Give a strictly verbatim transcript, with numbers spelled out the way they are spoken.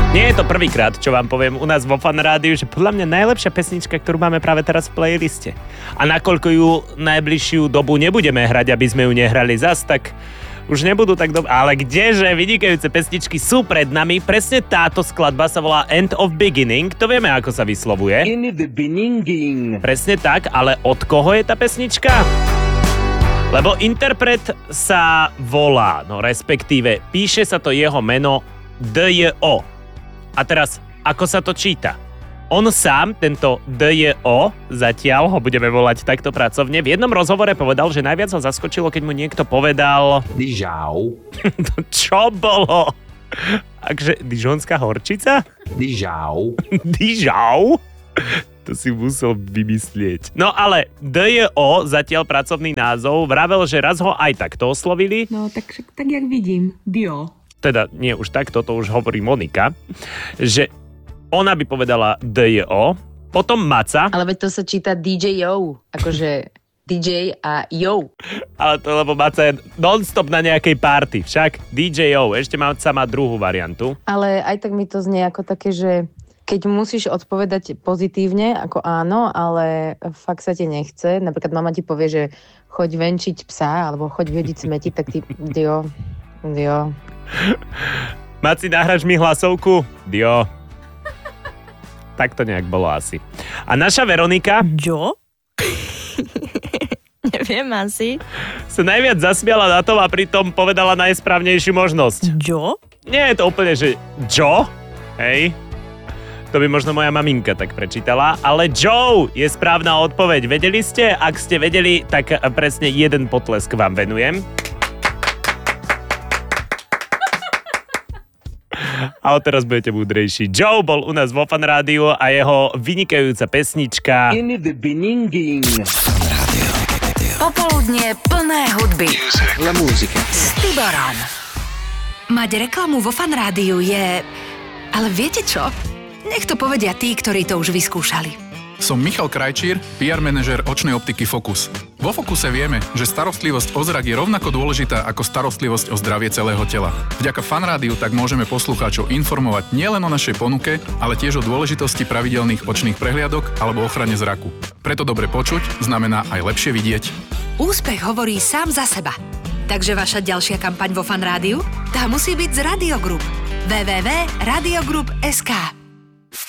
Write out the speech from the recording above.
Nie je to prvýkrát, čo vám poviem u nás vo Fan Rádiu, že podľa mňa najlepšia pesnička, ktorú máme práve teraz v playliste. A nakoľko ju najbližšiu dobu nebudeme hrať, aby sme ju nehrali zas, tak už nebudú tak dobre. Ale kdeže, vynikajúce pesničky sú pred nami. Presne táto skladba sa volá End of Beginning. To vieme, ako sa vyslovuje. In the beginning. Presne tak, ale od koho je tá pesnička? Lebo interpret sa volá, no respektíve píše sa to jeho meno D J O. A teraz, ako sa to číta? On sám, tento D J O, zatiaľ ho budeme volať takto pracovne, v jednom rozhovore povedal, že najviac ho zaskočilo, keď mu niekto povedal... Dižau. Čo bolo? Akže, dižonská horčica? Dižau. Dižau? To si musel vymyslieť. No ale D J O, zatiaľ pracovný názov, vravel, že raz ho aj takto oslovili. No, tak, tak jak vidím, Dio. Teda nie už takto, to už hovorí Monika, že ona by povedala D J O, potom Maca. Ale veď to sa číta D J O, akože D J a Yo. Ale to lebo Maca je non-stop na nejakej party, však D J O, ešte Maca má druhú variantu. Ale aj tak mi to znie ako také, že keď musíš odpovedať pozitívne, ako áno, ale fakt sa ti nechce, napríklad mama ti povie, že choď venčiť psa, alebo choď vyhodiť smeti, tak ty Dio, Dio. Maci, nahraš mi hlasovku? Dio. Tak to nejak bolo asi. A naša Veronika... Čo? Neviem asi. Sa najviac zasmiala na tom a pritom povedala najsprávnejšiu možnosť. Čo? Nie je to úplne, že Čo? Hej. To by možno moja maminka tak prečítala, ale Joe je správna odpoveď. Vedeli ste? Ak ste vedeli, tak presne jeden potlesk vám venujem. A odteraz budete múdrejší. Joe bol u nás vo Fan Rádiu a jeho vynikajúca pesnička In the beginning. Popoludnie plné hudby. La muzika. S Tiborom. Mať reklamu vo Fan Rádiu je... Ale viete čo? Nech to povedia tí, ktorí to už vyskúšali. Som Michal Krajčír, pé er manažér očnej optiky Focus. Vo Focuse vieme, že starostlivosť o zrak je rovnako dôležitá ako starostlivosť o zdravie celého tela. Vďaka Fan Rádiu tak môžeme poslucháčov informovať nielen o našej ponuke, ale tiež o dôležitosti pravidelných očných prehliadok alebo ochrane zraku. Preto dobre počuť znamená aj lepšie vidieť. Úspech hovorí sám za seba. Takže vaša ďalšia kampaň vo Fan Rádiu? Tá musí byť z Radio Group. w w w bodka radiogroup bodka es ká